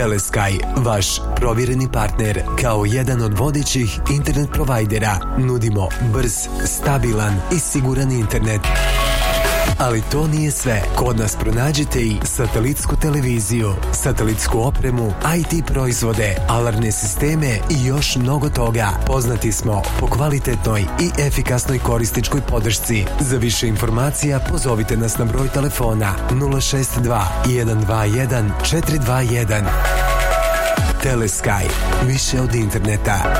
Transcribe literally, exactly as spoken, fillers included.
Telesky, vaš provjereni partner kao jedan od vodećih internet provajdera. Nudimo brz, stabilan i siguran internet. Ali to nije sve. Kod nas pronađite i satelitsku televiziju, satelitsku opremu, I T proizvode, alarmne sisteme i još mnogo toga. Poznati smo po kvalitetnoj i efikasnoj korisničkoj podršci. Za više informacija pozovite nas na broj telefona nula šest dva jedan dva jedan četiri dva jedan. Telesky, više od interneta.